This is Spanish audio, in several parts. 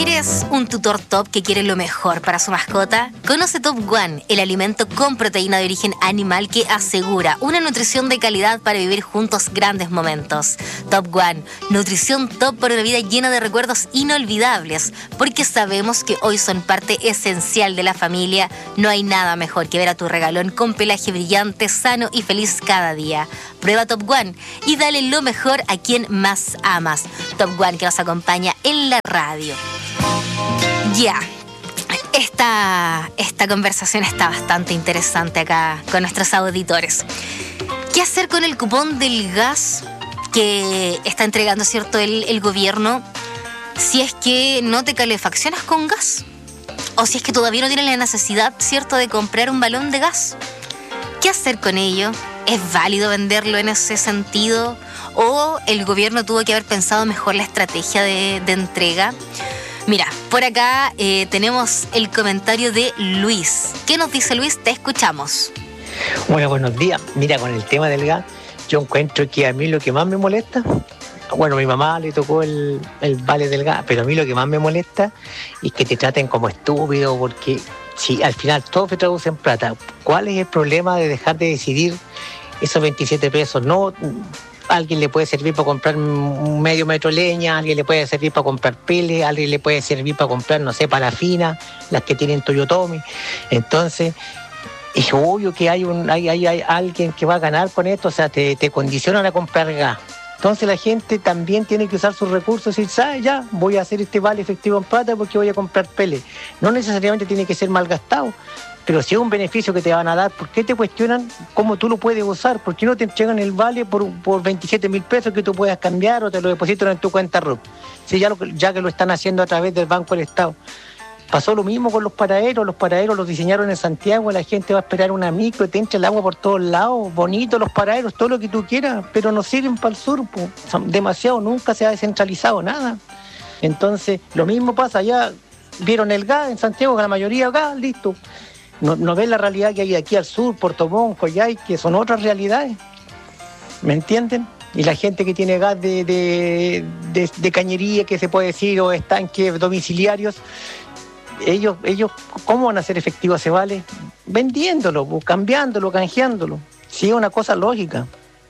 ¿Eres un tutor top que quiere lo mejor para su mascota? Conoce Top One, el alimento con proteína de origen animal que asegura una nutrición de calidad para vivir juntos grandes momentos. Top One, nutrición top para una vida llena de recuerdos inolvidables, porque sabemos que hoy son parte esencial de la familia. No hay nada mejor que ver a tu regalón con pelaje brillante, sano y feliz cada día. Prueba Top One y dale lo mejor a quien más amas. Top One, que nos acompaña en la radio. Ya, esta conversación está bastante interesante acá con nuestros auditores. ¿Qué hacer con el cupón del gas que está entregando, cierto, el gobierno, si es que no te calefaccionas con gas? O si es que todavía no tienes la necesidad, cierto, de comprar un balón de gas. ¿Qué hacer con ello? ¿Es válido venderlo en ese sentido? ¿O el gobierno tuvo que haber pensado mejor la estrategia de entrega? Mira, por acá tenemos el comentario de Luis. ¿Qué nos dice Luis? Te escuchamos. Bueno, buenos días. Mira, con el tema del gas, yo encuentro que a mí lo que más me molesta, bueno, a mi mamá le tocó el vale del gas, pero a mí lo que más me molesta es que te traten como estúpido, porque si al final todo se traduce en plata, ¿cuál es el problema de dejar de decidir esos 27 pesos? No, alguien le puede servir para comprar un medio metro de leña, alguien le puede servir para comprar pele, alguien le puede servir para comprar, no sé, parafina, las que tienen Toyotomi. Entonces, es obvio que hay alguien que va a ganar con esto, o sea, te condicionan a comprar gas. Entonces la gente también tiene que usar sus recursos y decir, ¿sabes? Ya, voy a hacer este vale efectivo en plata porque voy a comprar pele. No necesariamente tiene que ser malgastado, pero si es un beneficio que te van a dar, ¿por qué te cuestionan cómo tú lo puedes usar? ¿Por qué no te entregan el vale por 27 mil pesos que tú puedas cambiar o te lo depositan en tu cuenta RUP? Si ya que lo están haciendo a través del Banco del Estado. Pasó lo mismo con los paraderos los diseñaron en Santiago, la gente va a esperar una micro, te entra el agua por todos lados, bonitos los paraderos, todo lo que tú quieras, pero no sirven para el sur, son demasiado, nunca se ha descentralizado nada. Entonces, lo mismo pasa allá, vieron el gas en Santiago, que la mayoría gas, listo. No ven la realidad que hay aquí al sur, Puerto Montt, Coyhai, que son otras realidades, ¿me entienden? Y la gente que tiene gas de cañería, que se puede decir, o estanques domiciliarios, ellos ¿cómo van a hacer efectivo ese vale? Vendiéndolo, cambiándolo, canjeándolo. Sí, es una cosa lógica.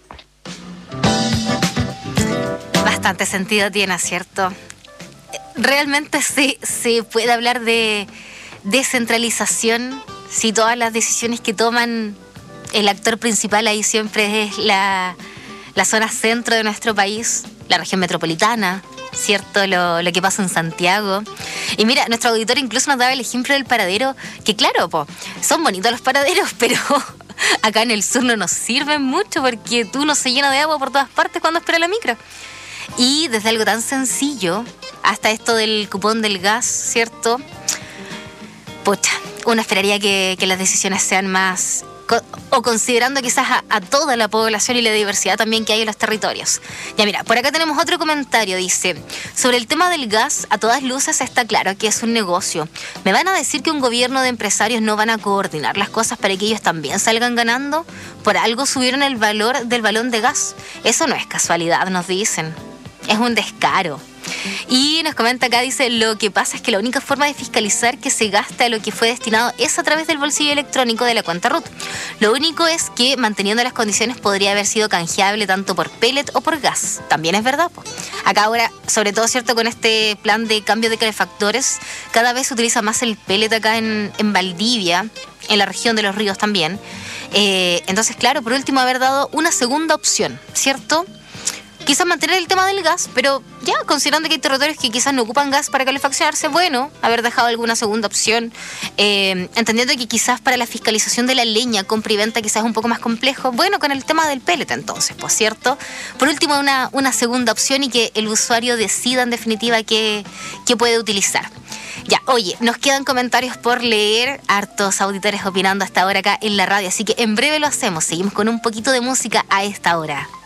Bastante sentido tiene, ¿cierto? Realmente se puede hablar de descentralización si todas las decisiones que toman el actor principal ahí siempre es la zona centro de nuestro país, la región metropolitana, ¿cierto? Lo que pasa en Santiago. Y mira, nuestro auditor incluso nos daba el ejemplo del paradero, que claro, son bonitos los paraderos, pero acá en el sur no nos sirven mucho porque uno se llena de agua por todas partes cuando espera la micro. Y desde algo tan sencillo hasta esto del cupón del gas, ¿cierto? Pucha, uno esperaría que las decisiones sean más, o considerando quizás a toda la población y la diversidad también que hay en los territorios. Ya mira, por acá tenemos otro comentario, dice: sobre el tema del gas, a todas luces está claro que es un negocio. ¿Me van a decir que un gobierno de empresarios no van a coordinar las cosas para que ellos también salgan ganando? Por algo subieron el valor del balón de gas. Eso no es casualidad, nos dicen. Es un descaro. Y nos comenta acá, dice: lo que pasa es que la única forma de fiscalizar que se gasta lo que fue destinado es a través del bolsillo electrónico de la cuenta RUT. Lo único es que, manteniendo las condiciones, podría haber sido canjeable tanto por pellet o por gas. También es verdad, Acá ahora, sobre todo, ¿cierto? Con este plan de cambio de calefactores, cada vez se utiliza más el pellet acá en Valdivia, en la región de Los Ríos también. Entonces, claro, por último, haber dado una segunda opción, ¿cierto? Quizás mantener el tema del gas, pero ya considerando que hay territorios que quizás no ocupan gas para calefaccionarse, bueno, haber dejado alguna segunda opción, entendiendo que quizás para la fiscalización de la leña, compra y venta quizás es un poco más complejo, bueno, con el tema del pellet entonces, pues, ¿cierto? Por último, una segunda opción y que el usuario decida en definitiva qué puede utilizar. Ya, oye, nos quedan comentarios por leer, hartos auditores opinando hasta ahora acá en la radio, así que en breve lo hacemos, seguimos con un poquito de música a esta hora.